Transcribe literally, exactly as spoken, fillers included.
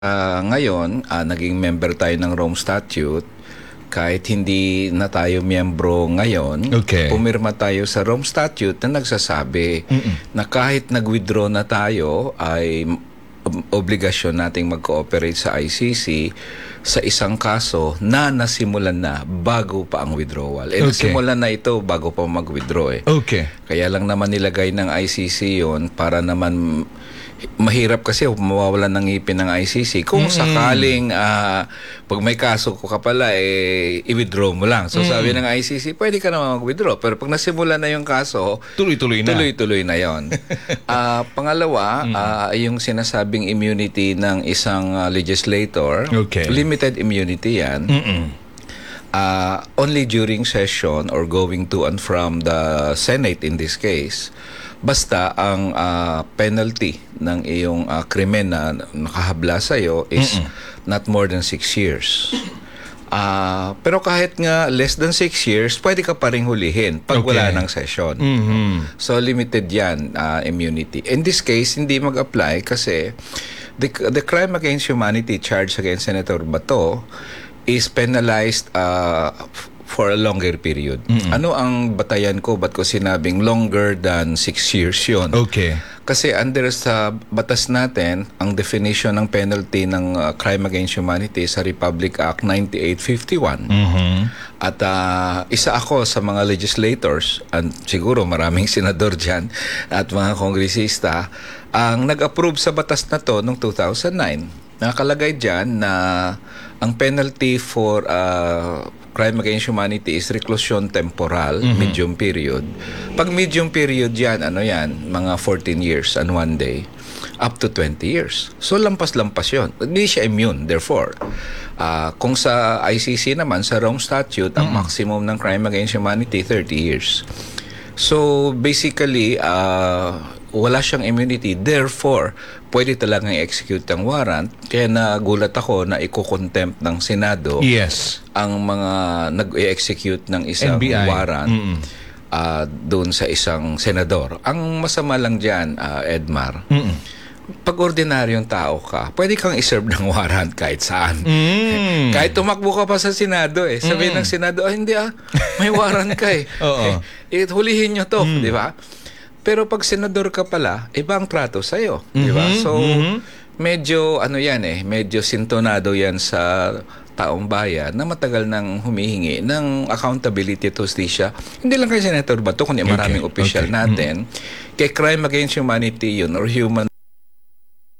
Ah, ngayon, ah, naging member tayo ng Rome Statute. Kahit hindi na tayo miyembro ngayon, Okay. pumirma tayo sa Rome Statute na nagsasabi Mm-mm. na kahit nag-withdraw na tayo ay ob- obligasyon nating mag-cooperate sa I C C sa isang kaso na nasimulan na bago pa ang withdrawal. Eh, Okay. nasimulan na ito bago pa mag-withdraw eh. Okay. Kaya lang naman nilagay ng I C C yon para naman mahirap kasi mawawalan ng ngipin ng I C C kung Mm-mm. sakaling ah, pag may kaso ko ka pala eh i-withdraw mo lang. So sabi ng I C C, pwede ka naman mag-withdraw, pero pag nasimula na yung kaso, Tuloy-tuloy na. tuloy-tuloy na yon. Ah, pangalawa, ah, yung sinasabing immunity ng isang ah, legislator, Okay. limited immunity yan. Mm-mm. Uh, only during session or going to and from the Senate in this case, basta ang uh, penalty ng iyong uh, krimen na nakahabla sa iyo is Mm-mm. not more than six years. Uh, pero kahit nga less than six years, pwede ka pa rin hulihin pag wala Okay. ng session. Mhm. So limited yan, uh, immunity. In this case, hindi mag-apply kasi the, the crime against humanity charged against Senator Bato is penalized uh, f- for a longer period. Ano ang batayan ko? Ba't ko sinabing longer than six years yun? Okay. Kasi under sa batas natin, ang definition ng penalty ng uh, crime against humanity sa Republic Act ninety-eight fifty-one. Mhm. At ah, isa ako sa mga legislators, and siguro maraming senador dyan at mga kongresista, ang nag-approve sa batas na to noong two thousand nine. Nakalagay dyan na ang penalty for ah, crime against humanity is reclusion temporal, medium period. Pag medium period yan, ano yan, mga fourteen years and one day, up to twenty years. So lampas-lampas yun. Hindi siya immune, therefore. Ah, kung sa I C C naman, sa Rome Statute, ang maximum ng crime against humanity, thirty years. So basically, ah, wala siyang immunity. Therefore, pwede talagang i-execute ang warrant. Kaya nagulat ako na iko-contempt ng Senado Yes. ang mga nag-execute ng isang N B I. warrant Mm-mm. ah, doon sa isang senador. Ang masama lang dyan, ah, Edmar, Mm-mm. pag ordinaryong tao ka, pwede kang iserve ng warrant kahit saan. Mm. Kahit tumakbo ka pa sa Senado eh. Sabihin ng Senado, ah, hindi ah, may warrant ka eh. Oo. eh, hulihin nyo to, di ba? Pero pag senador ka pala, iba ang trato sa'yo, di ba? Mhm, So, mhm. medyo ano yan eh, medyo sintonado yan sa taong bayan na matagal nang humihingi ng accountability at hustisya. Hindi lang kay Senator Bato, kundi maraming Okay, opisyal okay. natin. Kay crime against humanity yun or human